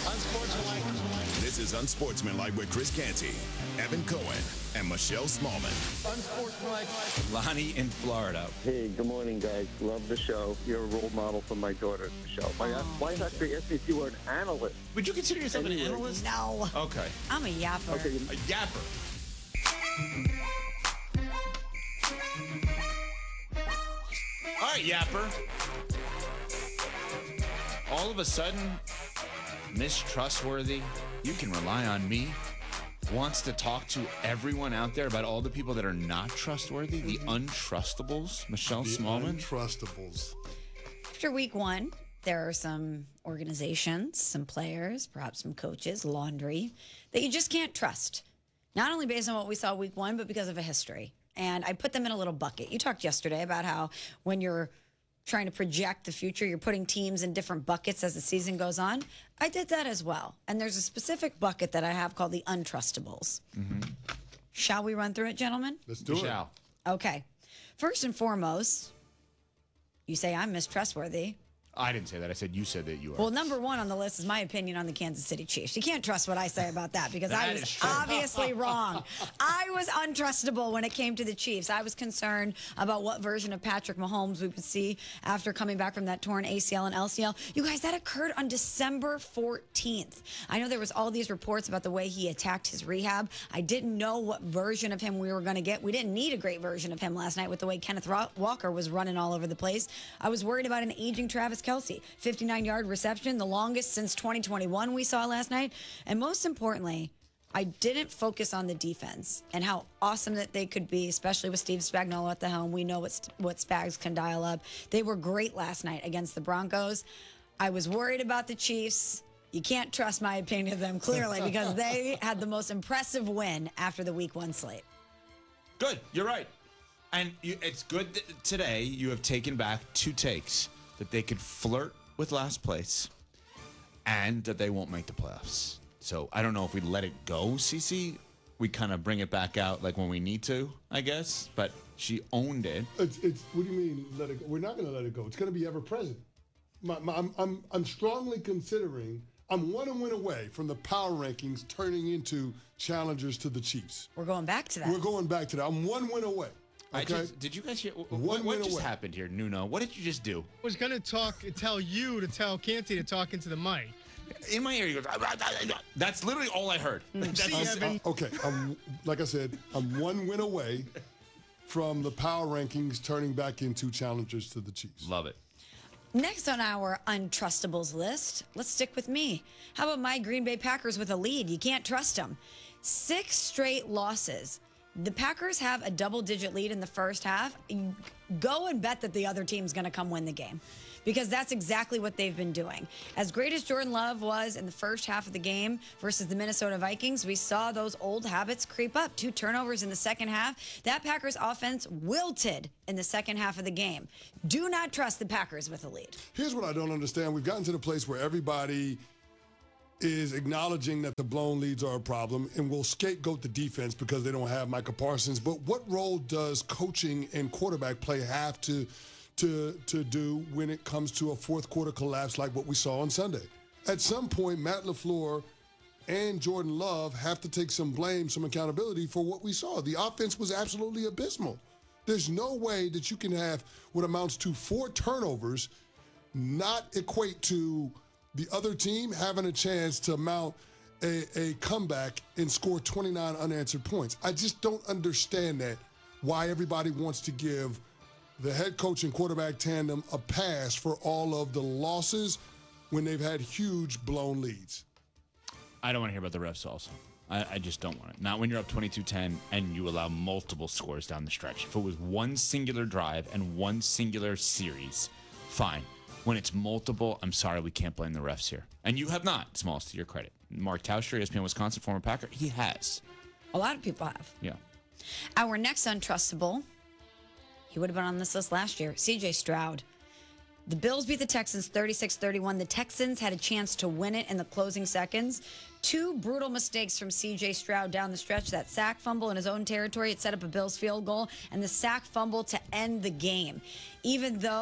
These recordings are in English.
Unsportsmanlike. This is Unsportsmanlike with Chris Canty, Evan Cohen, and Michelle Smallman. Unsportsmanlike. Lonnie in Florida. Hey, good morning, guys. Love the show. You're a role model for my daughter, Michelle. My wife actually asked me if you were an analyst. Would you consider yourself an analyst? No. Okay. I'm a yapper. Okay, A yapper. All right, yapper. All of a sudden, mistrustworthy, you can rely on me, wants to talk to everyone out there about all the people that are not trustworthy, the untrustables, Michelle Smallman. Untrustables. After week one, there are some organizations, some players, perhaps some coaches, laundry, that you just can't trust. Not only based on what we saw week one, but because of a history. And I put them in a little bucket. You talked yesterday about how when you're trying to project the future, you're putting teams in different buckets as the season goes on. I did that as well. And there's a specific bucket that I have called the untrustables. Mm-hmm. Shall we run through it, gentlemen? Let's do it. Okay. First and foremost, you say I'm mistrustworthy. I didn't say that. I said you said that you are. Well, number one on the list is my opinion on the Kansas City Chiefs. You can't trust what I say about that because I That was is true. obviously wrong. I was untrustable when it came to the Chiefs. I was concerned about what version of Patrick Mahomes we would see after coming back from that torn ACL and LCL. You guys, that occurred on December 14th. I know there was all these reports about the way he attacked his rehab. I didn't know what version of him we were going to get. We didn't need a great version of him last night with the way Kenneth Walker was running all over the place. I was worried about an aging Travis Kelce. 59-yard reception, the longest since 2021 we saw last night. And most importantly, I didn't focus on the defense and how awesome that they could be, especially with Steve Spagnuolo at the helm. We know what Spags can dial up. They were great last night against the Broncos. I was worried about the Chiefs. You can't trust my opinion of them, clearly, because they had the most impressive win after the week one slate. Good. You're right. And it's good that today you have taken back two takes, that they could flirt with last place and that they won't make the playoffs. So I don't know if we let it go, Cece. We kind of bring it back out like when we need to, I guess. But she owned it. It's what do you mean let it go? We're not going to let it go. It's going to be ever present. I'm strongly considering. I'm 1 win away from the power rankings turning into challengers to the Chiefs. We're going back to that. We're going back to that. I'm 1 win away. Okay. Did you guys hear One what win just away. happened here, Nuno? What did you just do? I was going to tell you to tell Canty to talk into the mic. In my ear, he goes, that's literally all I heard. See, Evan. Okay. Like I said, I'm 1 win away from the power rankings turning back into challengers to the Chiefs. Love it. Next on our untrustables list, let's stick with me. How about my Green Bay Packers with a lead? You can't trust them. 6 straight losses. The Packers have a double-digit lead in the first half. Go and bet that the other team's going to come win the game because that's exactly what they've been doing. As great as Jordan Love was in the first half of the game versus the Minnesota Vikings, we saw those old habits creep up. 2 turnovers in the second half. That Packers offense wilted in the second half of the game. Do not trust the Packers with a lead. Here's what I don't understand. We've gotten to the place where everybody is acknowledging that the blown leads are a problem and will scapegoat the defense because they don't have Micah Parsons. But what role does coaching and quarterback play have to do when it comes to a fourth quarter collapse like what we saw on Sunday? At some point, Matt LaFleur and Jordan Love have to take some blame, some accountability for what we saw. The offense was absolutely abysmal. There's no way that you can have what amounts to 4 turnovers not equate to the other team having a chance to mount a comeback and score 29 unanswered points. I just don't understand that, why everybody wants to give the head coach and quarterback tandem a pass for all of the losses when they've had huge blown leads. I don't want to hear about the refs also. I just don't want it. Not when you're up 22-10 and you allow multiple scores down the stretch. If it was one singular drive and one singular series, fine. When it's multiple, I'm sorry, we can't blame the refs here. And you have not, Smalls, to your credit. Mark Tauscher, ESPN Wisconsin, former Packer, he has. A lot of people have. Yeah. Our next untrustable, he would have been on this list last year, C.J. Stroud. The Bills beat the Texans 36-31. The Texans had a chance to win it in the closing seconds. 2 brutal mistakes from C.J. Stroud down the stretch. That sack fumble in his own territory, it set up a Bills field goal, and the sack fumble to end the game. Even though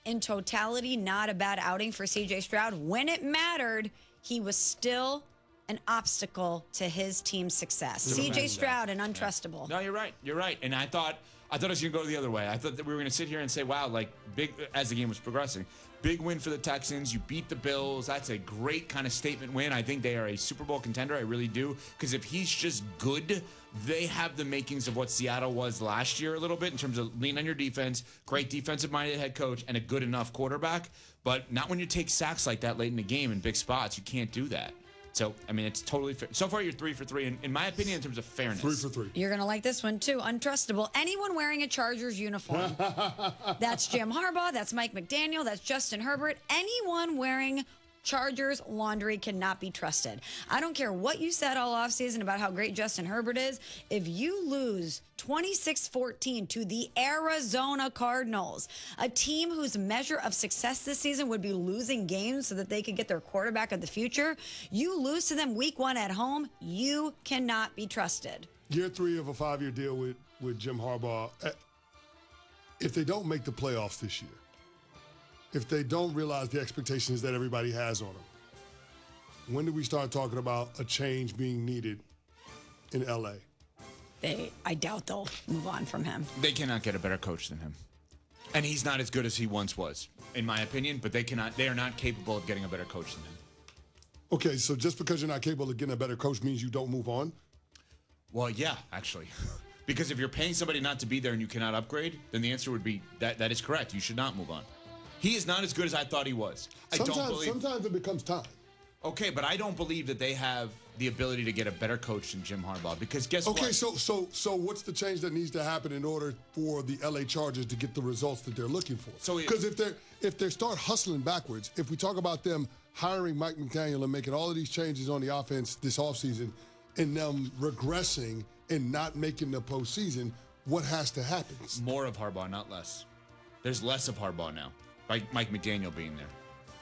in totality, not a bad outing for C.J. Stroud. When it mattered, he was still an obstacle to his team's success. C.J. Stroud, an untrustable. No, you're right. You're right. And I thought it was going to go the other way. I thought that we were going to sit here and say, wow, like big as the game was progressing. Big win for the Texans. You beat the Bills. That's a great kind of statement win. I think they are a Super Bowl contender. I really do. Because if he's just good, they have the makings of what Seattle was last year a little bit in terms of lean on your defense, great defensive-minded head coach, and a good enough quarterback. But not when you take sacks like that late in the game in big spots. You can't do that. So, I mean, it's totally fair. So far, you're 3 for 3, in my opinion, in terms of fairness. 3 for 3. You're going to like this one, too. Untrustable. Anyone wearing a Chargers uniform. That's Jim Harbaugh. That's Mike McDaniel. That's Justin Herbert. Anyone wearing Chargers laundry cannot be trusted. I don't care what you said all offseason about how great Justin Herbert is. If you lose 26-14 to the Arizona Cardinals, a team whose measure of success this season would be losing games so that they could get their quarterback of the future, you lose to them week 1 at home, you cannot be trusted. Year 3 of a 5-year deal with Jim Harbaugh. If they don't make the playoffs this year, if they don't realize the expectations that everybody has on them, when do we start talking about a change being needed in L.A.? I doubt they'll move on from him. They cannot get a better coach than him. And he's not as good as he once was, in my opinion, but they are not capable of getting a better coach than him. Okay, so just because you're not capable of getting a better coach means you don't move on? Well, yeah, actually. Because if you're paying somebody not to be there and you cannot upgrade, then the answer would be that is correct. You should not move on. He is not as good as I thought he was. Sometimes it becomes time. Okay, but I don't believe that they have the ability to get a better coach than Jim Harbaugh. Because guess what? Okay, so what's the change that needs to happen in order for the LA Chargers to get the results that they're looking for? Because if they start hustling backwards, if we talk about them hiring Mike McDaniel and making all of these changes on the offense this offseason and them regressing and not making the postseason, what has to happen? More of Harbaugh, not less. There's less of Harbaugh now. By Mike McDaniel being there.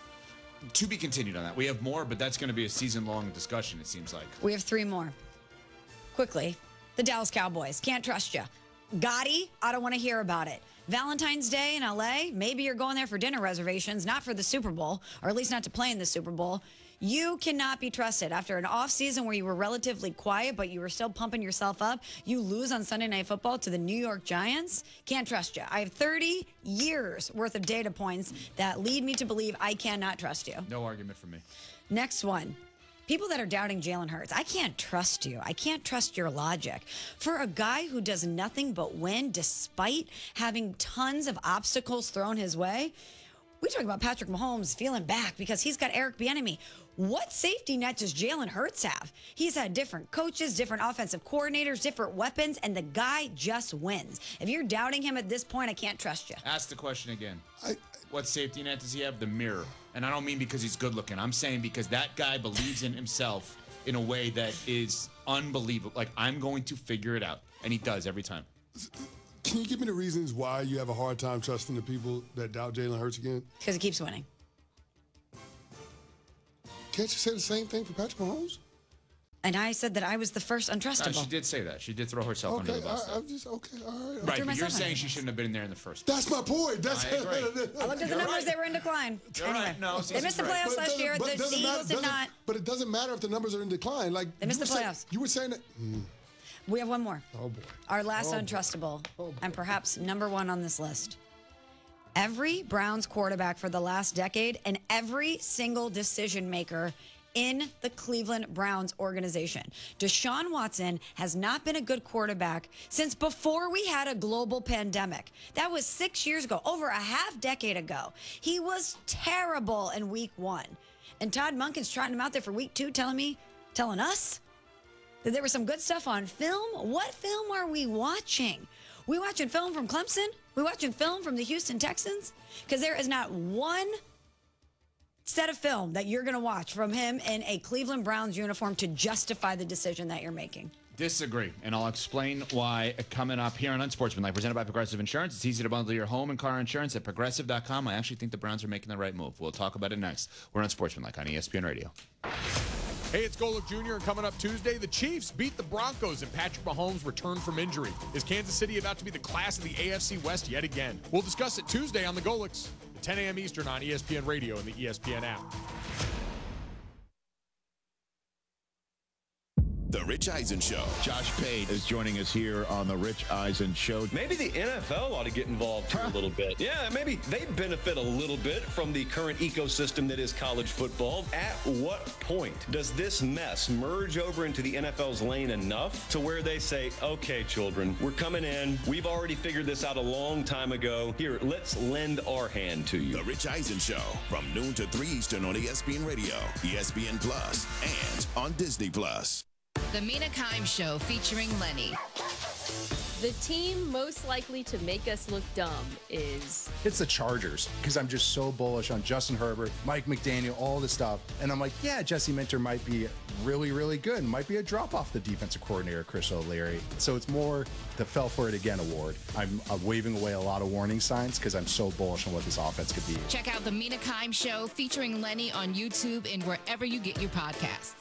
To be continued on that. We have more, but that's going to be a season-long discussion, it seems like. We have 3 more. Quickly, the Dallas Cowboys. Can't trust you. Gotti, I don't want to hear about it. Valentine's Day in L.A., maybe you're going there for dinner reservations, not for the Super Bowl, or at least not to play in the Super Bowl. You cannot be trusted. After an offseason where you were relatively quiet, but you were still pumping yourself up, you lose on Sunday Night Football to the New York Giants. Can't trust you. I have 30 years worth of data points that lead me to believe I cannot trust you. No argument from me. Next one. People that are doubting Jalen Hurts. I can't trust you. I can't trust your logic. For a guy who does nothing but win despite having tons of obstacles thrown his way, we talk about Patrick Mahomes feeling back because he's got Eric Bieniemy. What safety net does Jalen Hurts have? He's had different coaches, different offensive coordinators, different weapons, and the guy just wins. If you're doubting him at this point, I can't trust you. Ask the question again. What safety net does he have? The mirror. And I don't mean because he's good looking. I'm saying because that guy believes in himself in a way that is unbelievable. Like, I'm going to figure it out. And he does every time. Can you give me the reasons why you have a hard time trusting the people that doubt Jalen Hurts again? Because he keeps winning. Can't you say the same thing for Patrick Mahomes? And I said that I was the first untrustable. She did say that. She did throw herself under the bus. I'm just, okay, all right. Right, but you're saying she shouldn't have been there in the first place. That's my point. I agree. I looked at the numbers. They were in decline. You're anyway, right. No, they missed the playoffs last year. The Eagles did not. But it doesn't matter if the numbers are in decline. Like they missed the playoffs. You were saying that. We have one more. Oh, boy. Our last untrustable, and perhaps number 1 on this list. Every Browns quarterback for the last decade and every single decision maker in the Cleveland Browns organization. Deshaun Watson has not been a good quarterback since before we had a global pandemic. That was 6 years ago, over a half decade ago. He was terrible in week 1. And Todd Monken's trotting him out there for week 2 telling us that there was some good stuff on film. What film are we watching? We watching film from Clemson? We watching film from the Houston Texans? Because there is not one set of film that you're going to watch from him in a Cleveland Browns uniform to justify the decision that you're making. Disagree, and I'll explain why coming up here on Unsportsmanlike, presented by Progressive Insurance. It's easy to bundle your home and car insurance at Progressive.com. I actually think the Browns are making the right move. We'll talk about it next. We're on Unsportsmanlike on ESPN Radio. Hey, it's Golick Jr., and coming up Tuesday, the Chiefs beat the Broncos and Patrick Mahomes returned from injury. Is Kansas City about to be the class of the AFC West yet again? We'll discuss it Tuesday on the Golicks. 10 a.m. Eastern on ESPN Radio and the ESPN app. The Rich Eisen Show. Josh Pate is joining us here on the Rich Eisen Show. Maybe the NFL ought to get involved here a little bit. Yeah, maybe they benefit a little bit from the current ecosystem that is college football. At what point does this mess merge over into the NFL's lane enough to where they say, okay, children, we're coming in. We've already figured this out a long time ago. Here, let's lend our hand to you. The Rich Eisen Show from noon to 3 Eastern on ESPN Radio, ESPN Plus, and on Disney Plus. The Mina Kimes Show featuring Lenny. The team most likely to make us look dumb is... It's the Chargers, because I'm just so bullish on Justin Herbert, Mike McDaniel, all this stuff. And I'm like, yeah, Jesse Minter might be really, really good. Might be a drop off the defensive coordinator, Chris O'Leary. So it's more the Fell For It Again award. I'm waving away a lot of warning signs because I'm so bullish on what this offense could be. Check out The Mina Kimes Show featuring Lenny on YouTube and wherever you get your podcasts.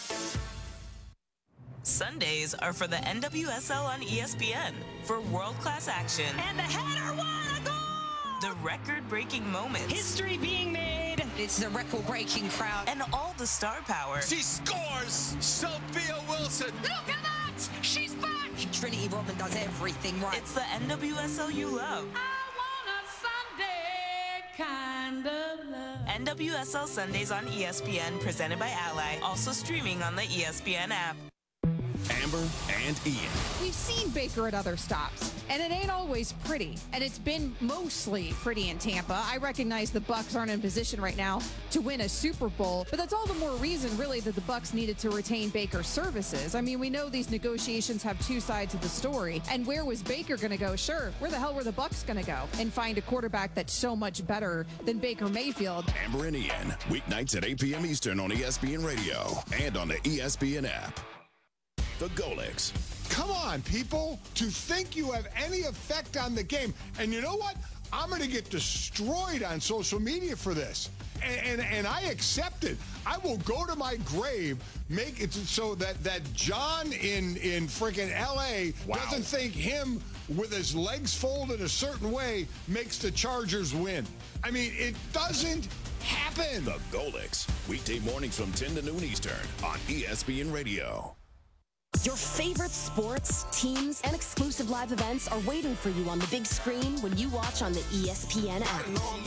Sundays are for the NWSL on ESPN for world-class action. And the header won a goal! The record-breaking moments. History being made. It's the record-breaking crowd. And all the star power. She scores! Sophia Wilson! Look at that! She's back! Trinity Rodman does everything right. It's the NWSL you love. I want a Sunday kind of love. NWSL Sundays on ESPN, presented by Ally. Also streaming on the ESPN app. Amber and Ian. We've seen Baker at other stops, and it ain't always pretty. And it's been mostly pretty in Tampa. I recognize the Bucks aren't in position right now to win a Super Bowl, but that's all the more reason, really, that the Bucks needed to retain Baker's services. I mean, we know these negotiations have two sides of the story. And where was Baker going to go? Sure, where the hell were the Bucks going to go and find a quarterback that's so much better than Baker Mayfield? Amber and Ian, weeknights at 8 p.m. Eastern on ESPN Radio and on the ESPN app. The Golics. Come on, people. To think you have any effect on the game. And you know what? I'm going to get destroyed on social media for this. And I accept it. I will go to my grave, make it so that John in freaking L.A. doesn't think him with his legs folded a certain way makes the Chargers win. I mean, it doesn't happen. The Golics. Weekday mornings from 10 to noon Eastern on ESPN Radio. Your favorite sports, teams, and exclusive live events are waiting for you on the big screen when you watch on the ESPN app.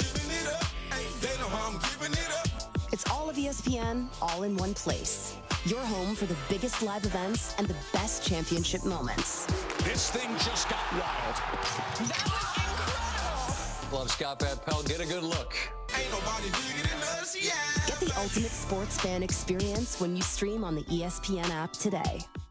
It's all of ESPN, all in one place. Your home for the biggest live events and the best championship moments. This thing just got wild. That was incredible! Love Scott Van Pelt. Get a good look. Ain't nobody bigger than us, yeah. Get the ultimate sports fan experience when you stream on the ESPN app today.